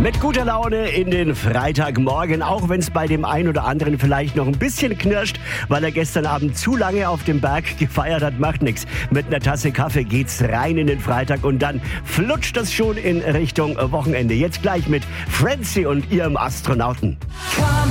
Mit guter Laune in den Freitagmorgen, auch wenn es bei dem einen oder anderen vielleicht noch ein bisschen knirscht, weil er gestern Abend zu lange auf dem Berg gefeiert hat, macht nichts. Mit einer Tasse Kaffee geht's rein in den Freitag und dann flutscht das schon in Richtung Wochenende. Jetzt gleich mit Francie und ihrem Astronauten.